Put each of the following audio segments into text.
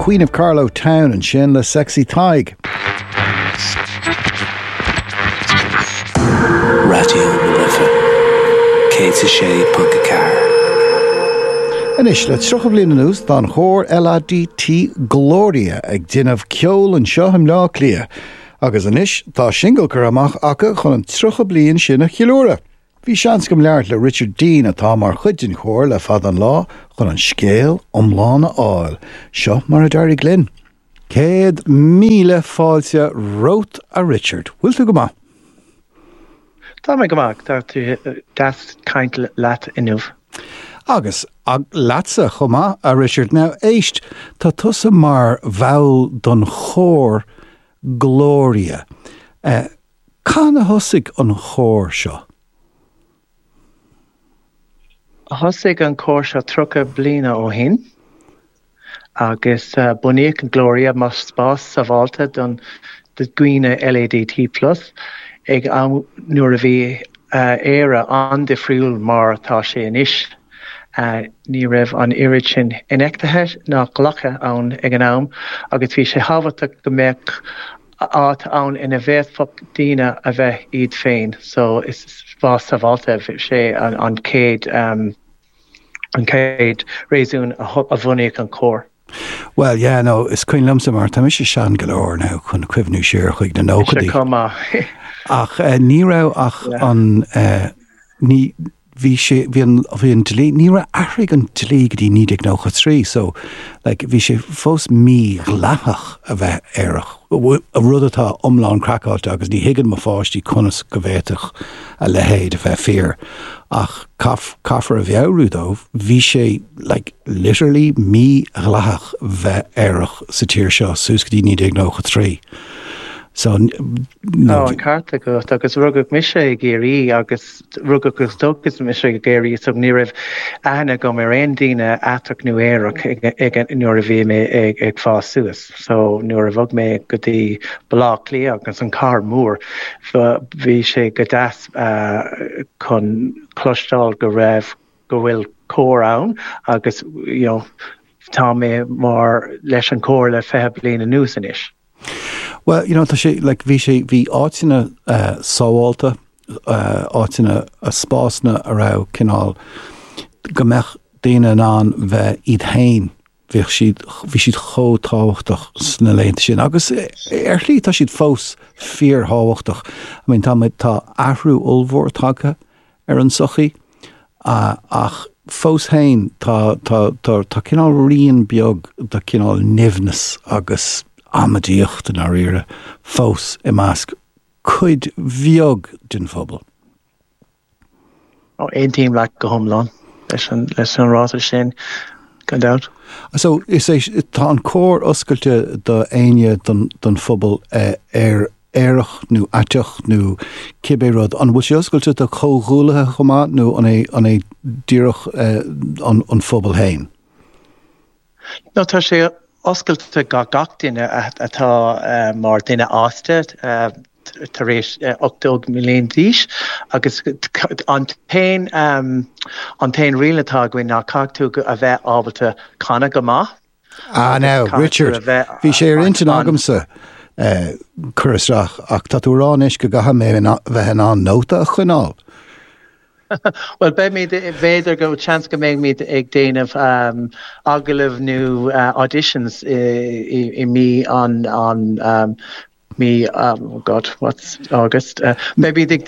Queen of Carlow Town and sin le Sexy Tig. Radio Meliffa, Kate Shea Punkacar. And ish, let's show blian news dan chór LADT Gloria ag dinamh ceol an seoham lá clia. Agus an ish, tá single gur amach acha chun an trocha blian sin a chiúra. Bhí seans gom leart le Richard Dean atá mar chuidin chóir le fad an lá chun an scéal omlána áil. Seo mar a dairg linn. 100,000 fáilte wrote a Richard. Bhfuil tú go maith? Tá mé go maith, tá tú das caint leat inniuh. Agus ag latsa chuma a Richard now éist tá tusa mar bhail don chór Gloria. Cána hosig an chór seo? Hosig an chór seo trocha bliana ó hin. Agus buníoch an Gloria mas spás sa bháilta don de gcuine LADT Plus ag nuair a bhí éire an de friúil mar tá sé inis. Ní raibh an irid sin inectathe ná ghlacha ann ag an am, agus bhí sé habhata go mbeadh áit ann ina bheith daoine a bheith iad féin. So is spás sa bháilta sé an céad réasún a bhunaíoch an chór. Well, yeah, no, it's Queen Lumsa mar tá mis sean galore now chun cuimhnú siar chuig na nóchadaí. Ach ní rah ach an ní bhí an dlí ní ra ahraigh an dlí go dtí 1993, so like bhí sé fós mí ghlachach a bheith éireach. A rud atá omláin crackáilte agus ní higann mo fáistí conas go bhhéiteach a lehéad a bheith fear. Ach caafar a bheabhrú dó, bhí sé like literally mí ghlachach bheith éireach sa tír seo sús go dtí 1993. So no, an carta go agus rugad mise géirí agus rugad go stogus mise géirí so ní raibh ana go mar aon daoine atach nó éireach ag nuair a bhí mé ag fás suas. So nuair a bhog mé go dtí blá clí agus an car mór bhí sé go deas chun clostáil go raibh go bhfuil cór ann agus tá mé mar leis an cór le fethe bliana nús inis. Well, tá sé, like, bhí áitina sábháilta, áitina a spásna a rá cinál go mbeadh daoine an bheith iad hain, bhí siad chótáhachtach sna léanta sin. Agus lí tá siad fós fíor háhachtach. I mean, tá ahrú ulmhór tagtha ar an sochaí, ach fós hain tá cinál rion beag do cinál nimhnas agus amadíocht an áíre fós I measc chuid bheag den phobal. Ein tíim le go thomláin leis an ráta sin gan doubt. So is tá an cór oscailte do aine don phobal éireach nó ateach nó cibé rud an bhfuil sé oscailte do chomhghualathe chomá nó an é díreach an phobal hain? No, tá sé oscailte gach duine atá mar duine ásta tar éis 8 milliún díos agus an tain rialatá goin ná cagtú a bheith ábalta canna go maith. Now, Richard, bhí sé ar intin agamsa chuirteach ach tá tú ránis go gaha mé bheith an nóta a chuinál. Well, be me bhéidir go chance go méid míad ag déanamh agaibh nó auditions I mí an me oh God, what's August? Maybe dig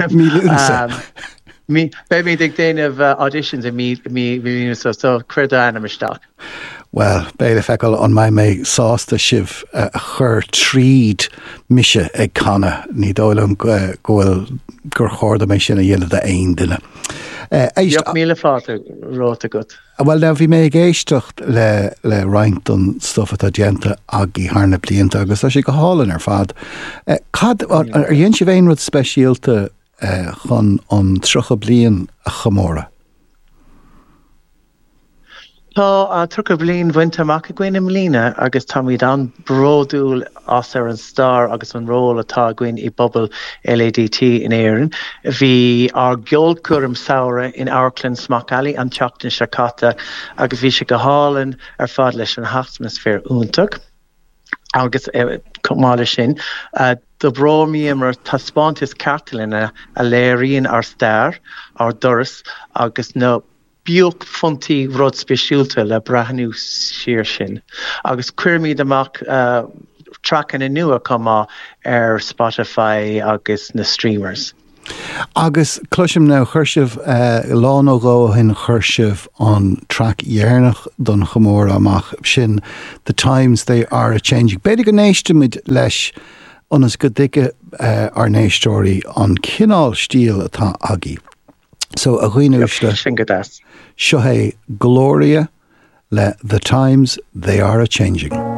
of auditions in me so creda animishtak. Well, beile fecal on my may sásta sibh chur tríd mise ag canna ní dóilm gohfuil gur chóirda mé sin a dhéanamh de aon duine. Joch míle fáta ráta gut. Well, now bhí mé géistecht le roinnt an stoffa a dienta agí harna blianta agus tá sé go hálan ar fad. Cad ar dhéon si bhéon rud speisialta chun an trocha blian a chamóra? Tá tro blin winter mac gwine mlína agus tá míid an broúil as ar an star agus an ról atá gwine I bubble LADT in éan. Bhí ar geolcurm saoire in Airclan Smac Alley an teachtain Chacata agus bhí se go hálan ar fad leis an atmosfér úntaach. Agus cumáile sin do brómíam ar taspáintis cartalína a léiríonn ar star ar doras agus nó bíoch funtaí rud speisiúlta le breathnú siar sin. Agus cuirmíad amach trachan in nua comá ar Spotify agus na streamers. Agus cluisim ná chuirsibh lán ógó hin chuirsibh an track dhearnach don chomór amach sin The Times They Are A Changing. Beidir go néistimid leis onas go dtike ar néistóirí an cinál stíl atá agé. So a ghuiinúiste seo é Gloria le The Times They Are A Changing.